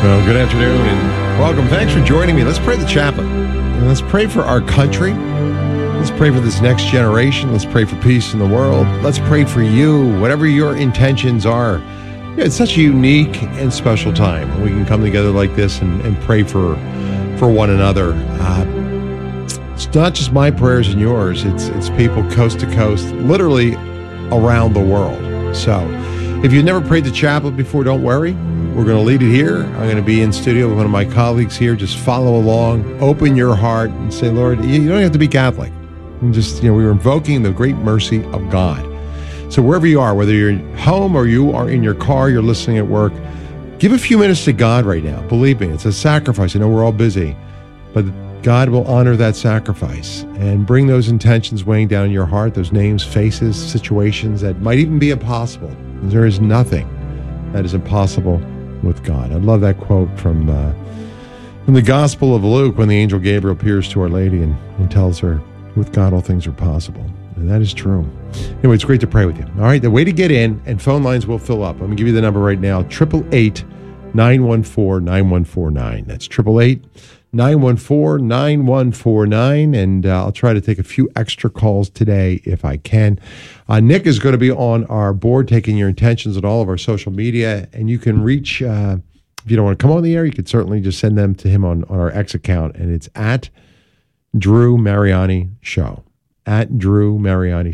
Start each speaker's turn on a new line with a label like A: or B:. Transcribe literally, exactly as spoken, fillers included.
A: Well, good afternoon and welcome. Thanks for joining me. Let's pray the chaplain. And let's pray for our country. Let's pray for this next generation. Let's pray for peace in the world. Let's pray for you, whatever your intentions are. Yeah, it's such a unique and special time. We can come together like this and, and pray for for one another. Uh, it's not just my prayers and yours. It's it's people coast to coast, literally around the world. So if you've never prayed the chaplet before, don't worry. We're going to lead it here. I'm going to be in studio with one of my colleagues here. Just follow along, open your heart, and say, Lord, you don't have to be Catholic. And just, you know, we were invoking the great mercy of God. So wherever you are, whether you're home or you are in your car, you're listening at work, give a few minutes to God right now. Believe me, it's a sacrifice. I know we're all busy, but God will honor that sacrifice and bring those intentions weighing down in your heart, those names, faces, situations that might even be impossible. There is nothing that is impossible with God. I love that quote from uh, from the Gospel of Luke when the angel Gabriel appears to Our Lady and, and tells her, with God all things are possible. And that is true. Anyway, it's great to pray with you. All right, the way to get in, and phone lines will fill up. I'm going to give you the number right now, eight eight eight, nine one four, nine one four nine. That's eight eight eight, nine one four, nine one four nine. And uh, I'll try to take a few extra calls today if I can. Uh, Nick is going to be on our board taking your intentions on all of our social media, and you can reach, uh, if you don't want to come on the air, you can certainly just send them to him on, on our X account, and it's at Drew Mariani Show. At Drew Mariani